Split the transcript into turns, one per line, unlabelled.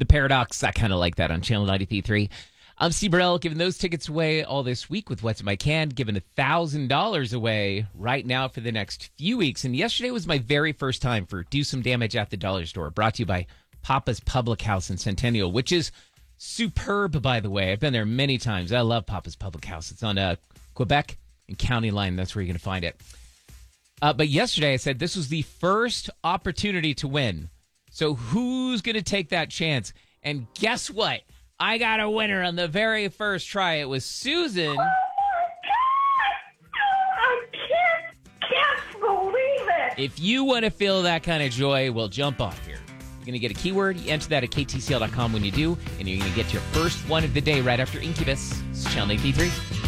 The Paradox, I kind of like that on Channel 93.3. I'm Steve Burrell, giving those tickets away all this week with What's in My Can, giving $1,000 away right now for the next few weeks. And yesterday was my very first time for Do Some Damage at the Dollar Store, brought to you by Papa's Public House in Centennial, which is superb, by the way. I've been there many times. I love Papa's Public House. It's on Quebec and County Line. That's where you're going to find it. But yesterday I said this was the first opportunity to win. So who's going to take that chance? And guess what? I got a winner on the very first try. It was Susan.
I can't believe it.
If you want to feel that kind of joy, well, jump off here. You're going to get a keyword. You enter that at ktcl.com when you do, and you're going to get your first one of the day right after Incubus. It's Channel 83.